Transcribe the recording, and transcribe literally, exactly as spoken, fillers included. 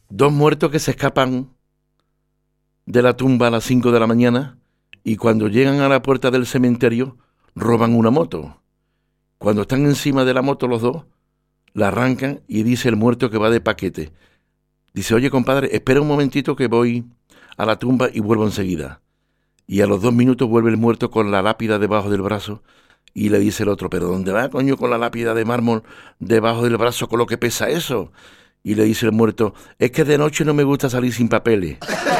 Dos muertos que se escapan de la tumba a las cinco de la mañana y cuando llegan a la puerta del cementerio roban una moto. Cuando están encima de la moto los dos, la arrancan y dice el muerto que va de paquete. Dice, oye compadre, espera un momentito que voy a la tumba y vuelvo enseguida. Y a los dos minutos vuelve el muerto con la lápida debajo del brazo y le dice el otro, ¿pero dónde va, coño, con la lápida de mármol debajo del brazo con lo que pesa eso? Y le dice el muerto, es que de noche no me gusta salir sin papeles.